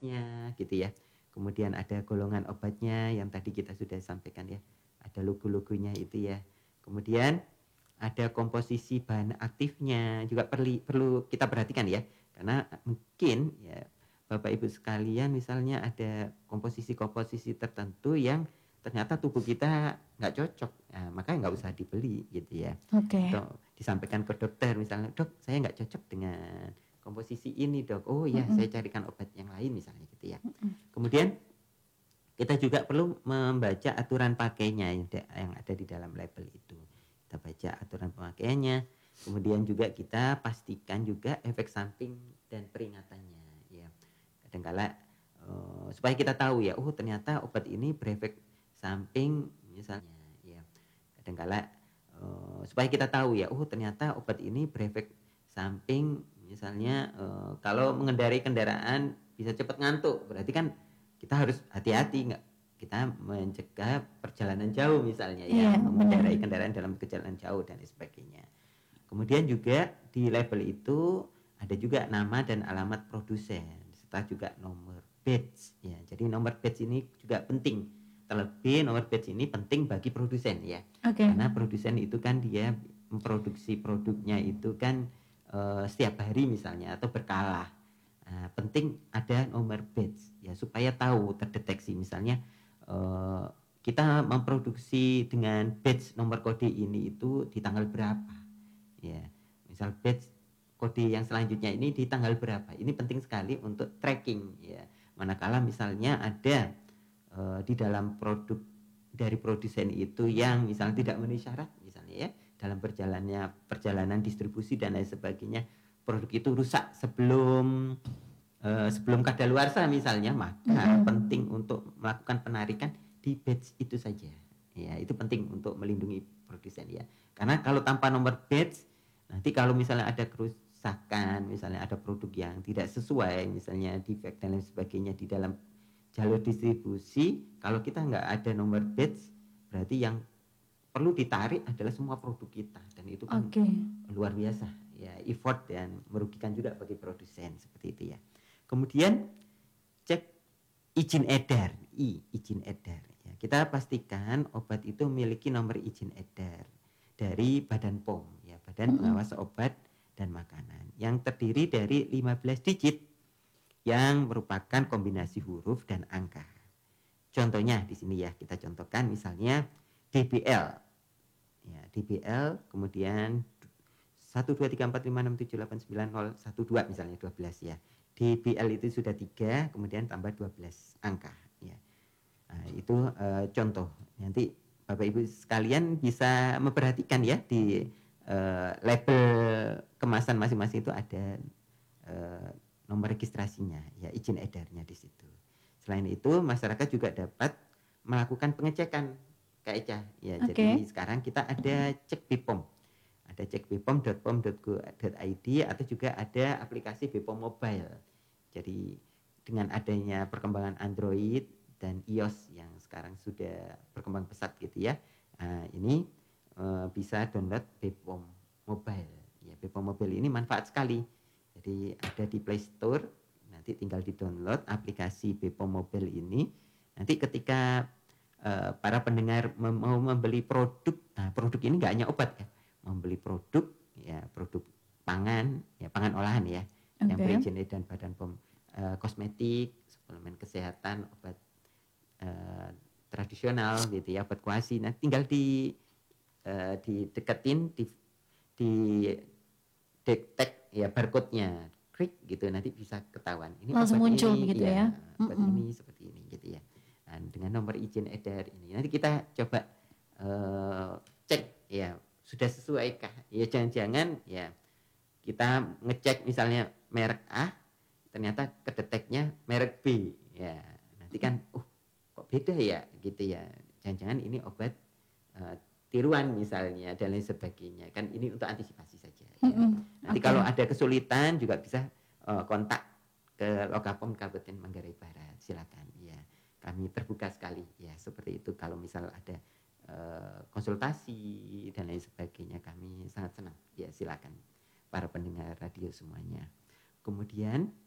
obatnya gitu ya. Kemudian ada golongan obatnya yang tadi kita sudah sampaikan ya. Ada logo-logonya itu ya. Kemudian ada komposisi bahan aktifnya juga perlu kita perhatikan ya. Karena mungkin ya Bapak Ibu sekalian misalnya ada komposisi-komposisi tertentu yang ternyata tubuh kita nggak cocok, nah, makanya nggak usah dibeli gitu ya. Oke. Atau disampaikan ke dokter misalnya, dok saya nggak cocok dengan komposisi ini dok, oh ya saya carikan obat yang lain misalnya gitu ya. Kemudian kita juga perlu membaca aturan pakainya yang ada di dalam label itu. Kita baca aturan pemakaiannya, kemudian juga kita pastikan juga efek samping dan peringatannya ya. Kadangkala supaya kita tahu ya, oh ternyata obat ini berefek samping misalnya ya. Kadangkala supaya kita tahu ya, oh ternyata obat ini berefek samping misalnya kalau mengendarai kendaraan bisa cepat ngantuk, berarti kan kita harus hati-hati nggak kita mencegah perjalanan jauh misalnya ya, mengendarai kendaraan dalam perjalanan jauh dan sebagainya. Kemudian juga di label itu ada juga nama dan alamat produsen serta juga nomor batch ya. Jadi nomor batch ini juga penting. Terlebih nomor batch ini penting bagi produsen ya. Karena produsen itu kan dia memproduksi produknya itu kan setiap hari misalnya atau berkala. Nah, penting ada nomor batch ya supaya tahu terdeteksi misalnya kita memproduksi dengan batch nomor kode ini itu di tanggal berapa ya. Misal batch kode yang selanjutnya ini di tanggal berapa. Ini penting sekali untuk tracking ya. Manakala misalnya ada di dalam produk dari produsen itu yang misalnya tidak memenuhi syarat misalnya ya dalam perjalanan distribusi dan lain sebagainya, produk itu rusak sebelum kadaluarsa misalnya, maka penting untuk melakukan penarikan di batch itu saja ya. Itu penting untuk melindungi produsen ya, karena kalau tanpa nomor batch nanti kalau misalnya ada kerusakan, misalnya ada produk yang tidak sesuai misalnya defect dan lain sebagainya di dalam jalur distribusi, kalau kita nggak ada nomor batch berarti yang perlu ditarik adalah semua produk kita, dan itu kan luar biasa ya, effort dan merugikan juga bagi produsen seperti itu ya. Kemudian cek izin edar, izin edar ya. Kita pastikan obat itu memiliki nomor izin edar dari Badan POM ya, Badan Pengawas Obat dan Makanan, yang terdiri dari 15 digit yang merupakan kombinasi huruf dan angka. Contohnya di sini ya, kita contohkan misalnya DBL. Ya, DBL kemudian 1234567891012 misalnya 12 ya. DBL itu sudah 3 kemudian tambah 12 angka ya. Nah, itu contoh. Nanti Bapak Ibu sekalian bisa memperhatikan ya di label kemasan masing-masing itu ada nomor registrasinya ya, izin edarnya di situ. Selain itu masyarakat juga dapat melakukan pengecekan Kak Eca ya. Jadi sekarang kita ada cek BPOM. Ada cek bpom.pom.go.id atau juga ada aplikasi BPOM Mobile. Jadi dengan adanya perkembangan Android dan iOS yang sekarang sudah berkembang pesat gitu ya. Nah, ini bisa download BPOM Mobile. Ya, BPOM Mobile ini manfaat sekali. Jadi ada di Play Store, nanti tinggal di-download aplikasi BPOM Mobile ini. Nanti ketika para pendengar mau membeli produk, nah produk ini nggak hanya obat ya, membeli produk ya, produk pangan ya, pangan olahan ya, yang berizin dan Badan POM, kosmetik, suplemen kesehatan, obat tradisional gitu ya, obat kuasi. Nah tinggal dideketin, di detek ya barcode-nya, klik gitu, nanti bisa ketahuan ini langsung obat muncul ini gitu ya, obat ini seperti ini gitu ya. Dan dengan nomor izin edar ini nanti kita coba cek ya, sudah sesuaikah ya. Jangan-jangan ya kita ngecek misalnya merek A ternyata kedeteknya merek B ya, nanti kan kok beda ya gitu ya, jangan-jangan ini obat tiruan misalnya dan lain sebagainya kan. Ini untuk antisipasi saja ya. Nanti kalau ada kesulitan juga bisa kontak ke Lokapom Kabupaten Manggarai Barat, silakan ya, kami terbuka sekali ya seperti itu. Kalau misal ada konsultasi dan lain sebagainya, kami sangat senang ya, silakan para pendengar radio semuanya. Kemudian